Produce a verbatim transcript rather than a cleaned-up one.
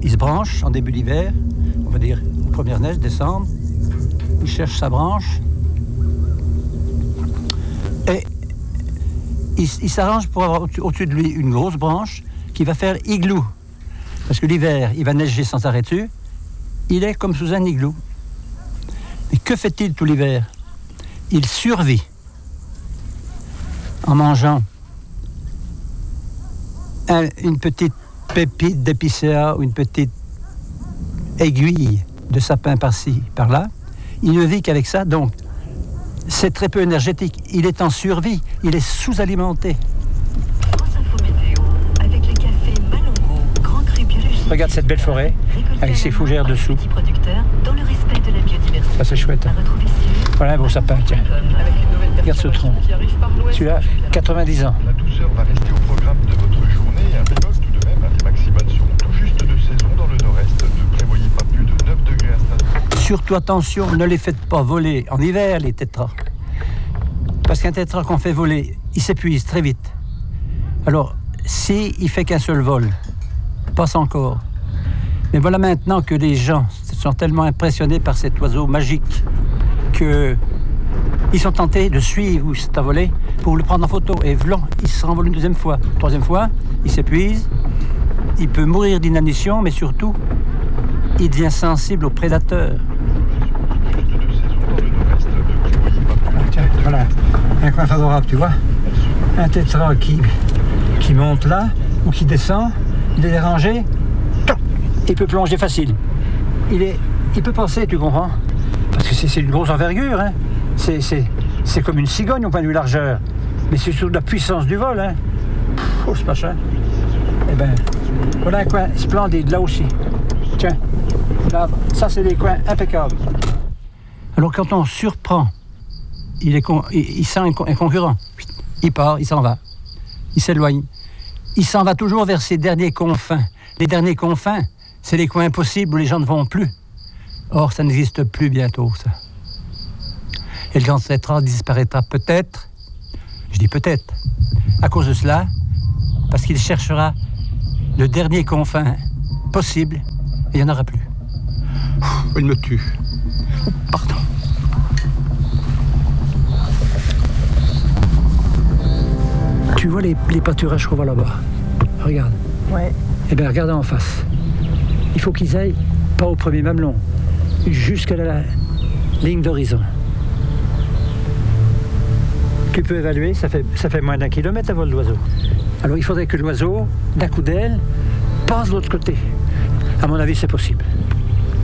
il se branche en début d'hiver, on va dire première neige, décembre. Il cherche sa branche. Et il, il s'arrange pour avoir au- au-dessus de lui une grosse branche qui va faire igloo. Parce que l'hiver, il va neiger sans arrêt dessus. Il est comme sous un igloo. Mais que fait-il tout l'hiver? Il survit en mangeant un- une petite pépite d'épicéa ou une petite aiguille de sapin par-ci, par-là. Il ne vit qu'avec ça, donc c'est très peu énergétique. Il est en survie, il est sous-alimenté. France Info Météo, avec les cafés Malongo, Grand Cru biologique. Regarde cette belle forêt, avec ses fougères dessous. Petits producteurs, dans le respect de la biodiversité. Ça, c'est chouette, hein. À retrouver sur Voilà un beau sapin, tiens. Regarde ce tronc. Celui-là, quatre-vingt-dix ans. La douceur va rester au programme de votre journée. Un bémol tout de même, les maximales seront tout juste de saison dans le nord-est. Ne prévoyez pas plus de neuf degrés à Strasbourg. Surtout attention, ne les faites pas voler en hiver, les tétras. Parce qu'un tétra qu'on fait voler, il s'épuise très vite. Alors, si il fait qu'un seul vol, passe encore. Mais voilà maintenant que les gens sont tellement impressionnés par cet oiseau magique que ils sont tentés de suivre où c'est à voler pour le prendre en photo. Et vlan, il se renvole une deuxième fois. Troisième fois, il s'épuise. Il peut mourir d'inanition, mais surtout, il devient sensible aux prédateurs. Tiens, voilà, un coin favorable, tu vois. Un tétra qui, qui monte là, ou qui descend, il est dérangé, il peut plonger facile. Il, est, il peut passer, tu comprends? Parce que c'est, c'est une grosse envergure, hein. C'est, c'est, c'est comme une cigogne au point de vue largeur. Mais c'est surtout la puissance du vol, hein. Pff, oh, c'est pas cher. Eh ben, voilà un coin splendide, là aussi. Tiens, là, ça c'est des coins impeccables. Alors quand on surprend, il, est con, il, il sent un, un concurrent. Il part, il s'en va. Il s'éloigne. Il s'en va toujours vers ses derniers confins. Les derniers confins, c'est les coins impossibles où les gens ne vont plus. Or, ça n'existe plus bientôt, ça. Et le grand tétra disparaîtra peut-être, je dis peut-être, à cause de cela, parce qu'il cherchera le dernier confin possible, et il n'y en aura plus. Ouh, il me tue. Oh, pardon. Tu vois les, les pâturages qu'on voit là-bas? Regarde. Ouais. Eh bien, regarde en face. Il faut qu'ils aillent, pas au premier mamelon, jusqu'à la ligne d'horizon. Tu peux évaluer, ça fait, ça fait moins d'un kilomètre à vol d'oiseau. Alors il faudrait que l'oiseau, d'un coup d'aile, passe de l'autre côté. À mon avis, c'est possible.